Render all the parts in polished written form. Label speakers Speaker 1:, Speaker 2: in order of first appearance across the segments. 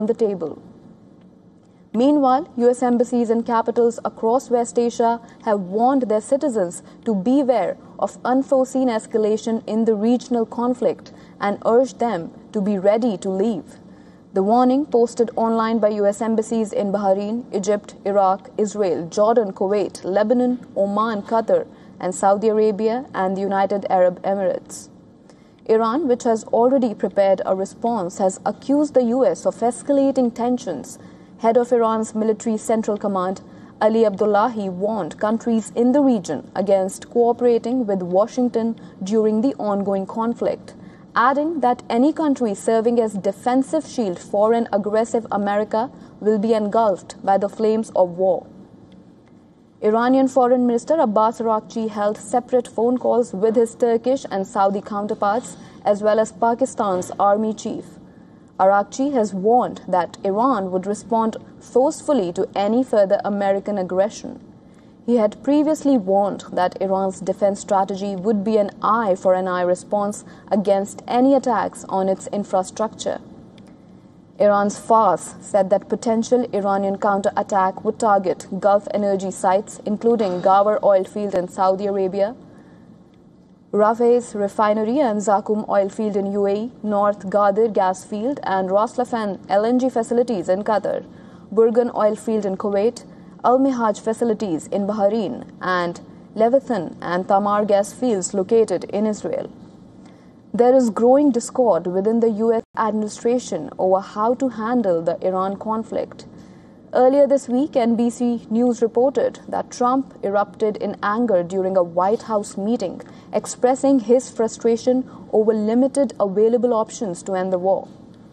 Speaker 1: on the table. Meanwhile, US embassies in capitals across West Asia have warned their citizens to beware of unforeseen escalation in the regional conflict and urged them to be ready to leave. The warning, posted online by US embassies in Bahrain, Egypt, Iraq, Israel, Jordan, Kuwait, Lebanon, Oman, Qatar, and Saudi Arabia and the United Arab Emirates. Iran, which has already prepared a response, has accused the US of escalating tensions. Head of Iran's military central command, Ali Abdullahi, warned countries in the region against cooperating with Washington during the ongoing conflict, adding that any country serving as defensive shield for an aggressive America will be engulfed by the flames of war. Iranian Foreign Minister Abbas Araghchi held separate phone calls with his Turkish and Saudi counterparts, as well as Pakistan's army chief. Araghchi has warned that Iran would respond forcefully to any further American aggression. He had previously warned that Iran's defense strategy would be an eye-for-an-eye response against any attacks on its infrastructure. Iran's Fars said that potential Iranian counterattack would target Gulf energy sites, including Ghawar oil field in Saudi Arabia, Rafais refinery and Zakum oil field in UAE, North Ghadir gas field and Ras Laffan LNG facilities in Qatar, Burgan oil field in Kuwait, Al-Mihaj facilities in Bahrain, and Leviathan and Tamar gas fields located in Israel. There is growing discord within the US administration over how to handle the Iran conflict. Earlier this week, NBC News reported that Trump erupted in anger during a White House meeting, expressing his frustration over limited available options to end the war.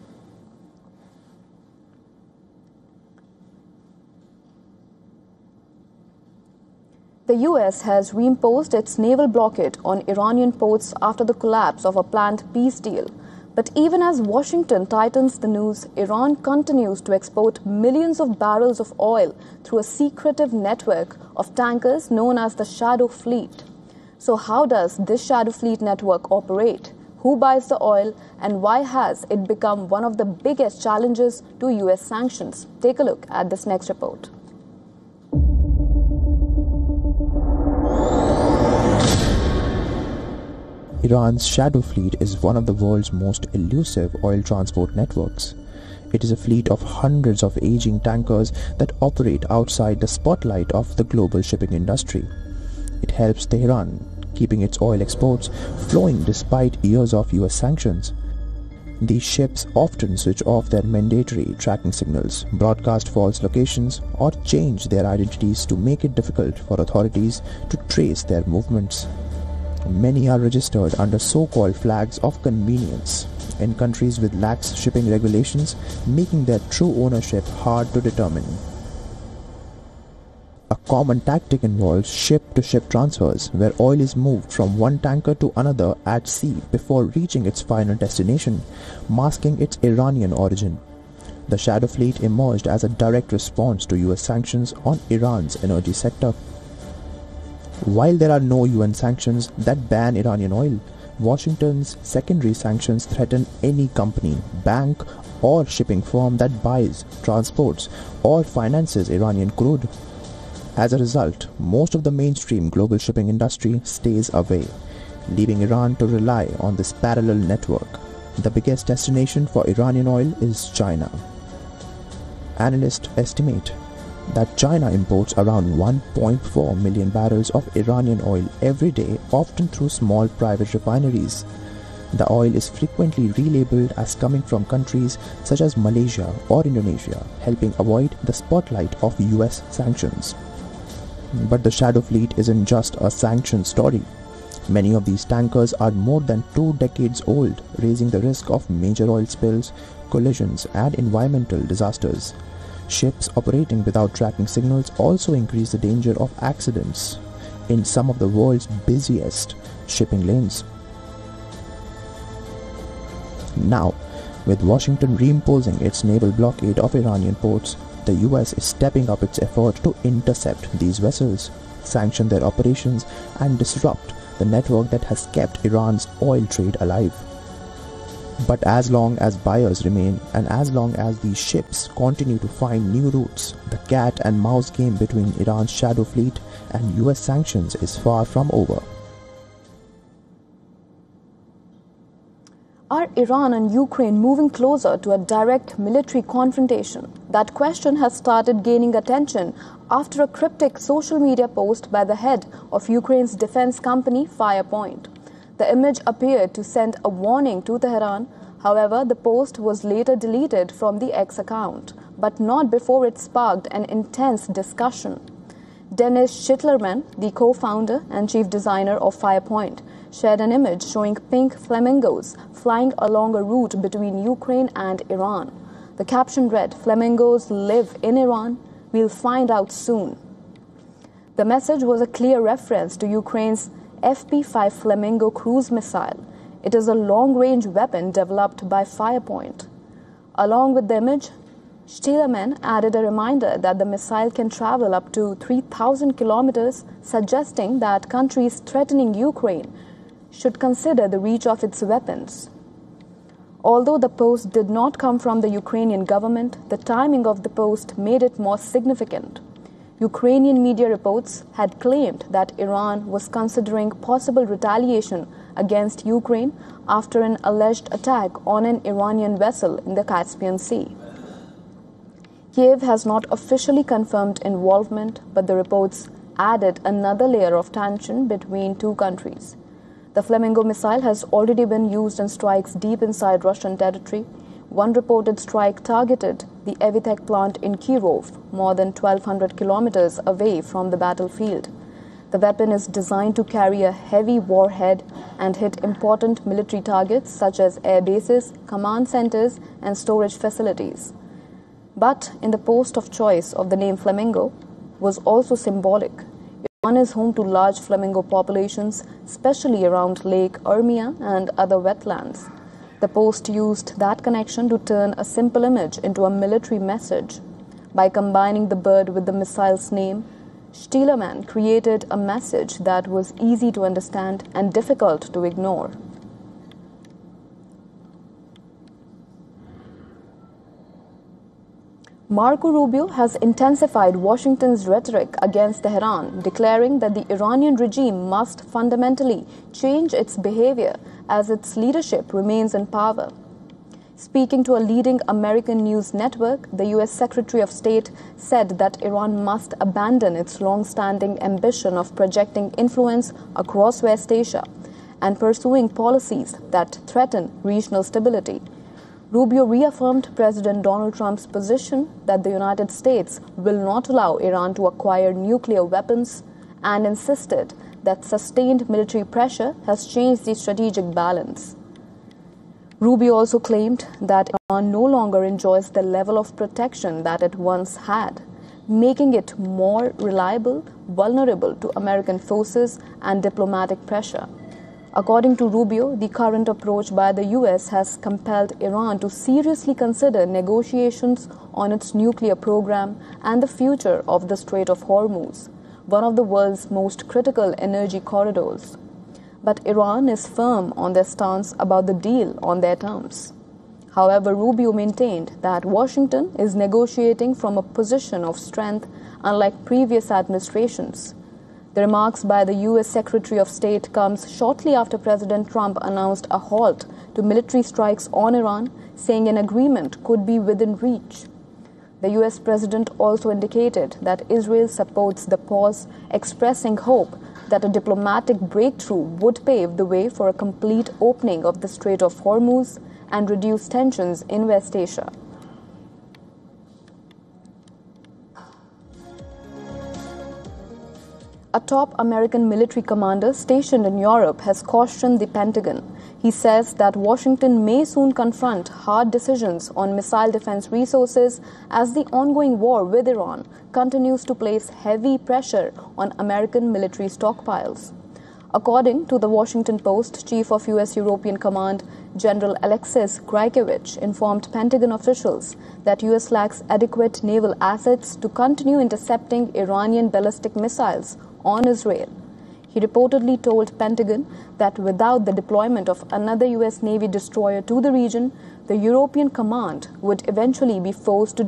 Speaker 1: The US has reimposed its naval blockade on Iranian ports after the collapse of a planned peace deal. But even as Washington tightens the noose, Iran continues to export millions of barrels of oil through a secretive network of tankers known as the Shadow Fleet. So how does this Shadow Fleet network operate? Who buys the oil, and why has it become one of the biggest challenges to US sanctions? Take a look at this next report.
Speaker 2: Iran's Shadow Fleet is one of the world's most elusive oil transport networks. It is a fleet of hundreds of aging tankers that operate outside the spotlight of the global shipping industry. It helps Tehran, keeping its oil exports flowing despite years of US sanctions. These ships often switch off their mandatory tracking signals, broadcast false locations, or change their identities to make it difficult for authorities to trace their movements. Many are registered under so-called flags of convenience in countries with lax shipping regulations, making their true ownership hard to determine. A common tactic involves ship-to-ship transfers, where oil is moved from one tanker to another at sea before reaching its final destination, masking its Iranian origin. The Shadow Fleet emerged as a direct response to US sanctions on Iran's energy sector. While there are no UN sanctions that ban Iranian oil, Washington's secondary sanctions threaten any company, bank, or shipping firm that buys, transports, or finances Iranian crude. As a result, most of the mainstream global shipping industry stays away, leaving Iran to rely on this parallel network. The biggest destination for Iranian oil is China. Analysts estimate that China imports around 1.4 million barrels of Iranian oil every day, often through small private refineries. The oil is frequently relabeled as coming from countries such as Malaysia or Indonesia, helping avoid the spotlight of US sanctions. But the Shadow Fleet isn't just a sanctioned story. Many of these tankers are more than 2 decades old, raising the risk of major oil spills, collisions, and environmental disasters. Ships operating without tracking signals also increase the danger of accidents in some of the world's busiest shipping lanes. Now, with Washington reimposing its naval blockade of Iranian ports, the US is stepping up its effort to intercept these vessels, sanction their operations, and disrupt the network that has kept Iran's oil trade alive. But as long as buyers remain and as long as these ships continue to find new routes, the cat and mouse game between Iran's shadow fleet and US sanctions is far from over.
Speaker 1: Are Iran and Ukraine moving closer to a direct military confrontation? That question has started gaining attention after a cryptic social media post by the head of Ukraine's defense company Firepoint. The image appeared to send a warning to Tehran. However, the post was later deleted from the X account, but not before it sparked an intense discussion. Dennis Schittlerman, the co-founder and chief designer of Firepoint, shared an image showing pink flamingos flying along a route between Ukraine and Iran. The caption read, "Flamingos live in Iran. We'll find out soon." The message was a clear reference to Ukraine's FP-5 Flamingo cruise missile. It is a long-range weapon developed by Firepoint. Along with the image, Schittlerman added a reminder that the missile can travel up to 3,000 kilometers, suggesting that countries threatening Ukraine should consider the reach of its weapons. Although the post did not come from the Ukrainian government, the timing of the post made it more significant. Ukrainian media reports had claimed that Iran was considering possible retaliation against Ukraine after an alleged attack on an Iranian vessel in the Caspian Sea. Kiev has not officially confirmed involvement, but the reports added another layer of tension between two countries. The Flamingo missile has already been used in strikes deep inside Russian territory. One reported strike targeted the Evitech plant in Kirov, more than 1,200 kilometers away from the battlefield. The weapon is designed to carry a heavy warhead and hit important military targets such as air bases, command centers, and storage facilities. But in the post of choice of the name Flamingo was also symbolic. Iran is home to large flamingo populations, especially around Lake Urmia and other wetlands. The post used that connection to turn a simple image into a military message. By combining the bird with the missile's name, Schittlerman created a message that was easy to understand and difficult to ignore. Marco Rubio has intensified Washington's rhetoric against Tehran, declaring that the Iranian regime must fundamentally change its behavior as its leadership remains in power. Speaking to a leading American news network, the U.S. Secretary of State said that Iran must abandon its long-standing ambition of projecting influence across West Asia and pursuing policies that threaten regional stability. Rubio reaffirmed President Donald Trump's position that the United States will not allow Iran to acquire nuclear weapons and insisted that sustained military pressure has changed the strategic balance. Rubio also claimed that Iran no longer enjoys the level of protection that it once had, making it more vulnerable to American forces and diplomatic pressure. According to Rubio, the current approach by the U.S. has compelled Iran to seriously consider negotiations on its nuclear program and the future of the Strait of Hormuz, one of the world's most critical energy corridors. But Iran is firm on their stance about the deal on their terms. However, Rubio maintained that Washington is negotiating from a position of strength, unlike previous administrations. The remarks by the U.S. Secretary of State comes shortly after President Trump announced a halt to military strikes on Iran, saying an agreement could be within reach. The U.S. President also indicated that Israel supports the pause, expressing hope that a diplomatic breakthrough would pave the way for a complete opening of the Strait of Hormuz and reduce tensions in West Asia. A top American military commander stationed in Europe has cautioned the Pentagon. He says that Washington may soon confront hard decisions on missile defense resources as the ongoing war with Iran continues to place heavy pressure on American military stockpiles. According to the Washington Post, Chief of U.S. European Command General Alexis Krykevich informed Pentagon officials that U.S. lacks adequate naval assets to continue intercepting Iranian ballistic missiles on Israel. He reportedly told Pentagon that without the deployment of another US Navy destroyer to the region, the European command would eventually be forced to